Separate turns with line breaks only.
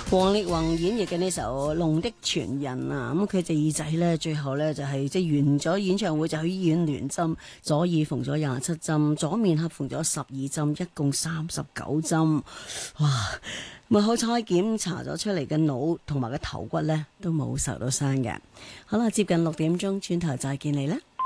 王力宏演繹嘅呢首《龍的傳人》啊，咁佢隻耳仔呢，最後呢就係即係完咗演唱會就去醫院聯針，左耳縫咗27針，左面頜縫咗12針，一共39針。哇！咁好彩檢查咗出嚟嘅腦同埋個頭骨呢都冇受到傷嘅。好啦，接近6點鐘，轉頭再見你啦。